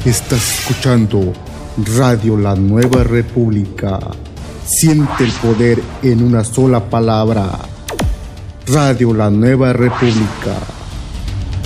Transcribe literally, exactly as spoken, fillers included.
Estás escuchando Radio La Nueva República. Siente el poder en una sola palabra. Radio La Nueva República.